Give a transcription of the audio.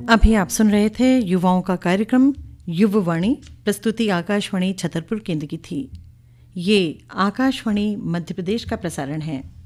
अभी आप सुन रहे थे युवाओं का कार्यक्रम युववाणी। प्रस्तुति आकाशवाणी छतरपुर केंद्र की थी। ये आकाशवाणी मध्य प्रदेश का प्रसारण है।